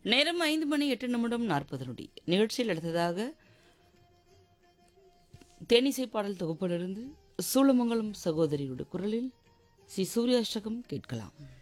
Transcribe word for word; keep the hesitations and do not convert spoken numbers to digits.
நேரம் ஐந்து மணி எட்டு நிமிடம் நாற்பது நொடி. நிகழ்ச்சியில் அடுத்ததாக தேனிசை பாடல் தொகுப்பிலிருந்து சூளமங்கலம் சகோதரியுடைய குரலில் சி சூர்யாஷ்டகம் கேட்கலாம்.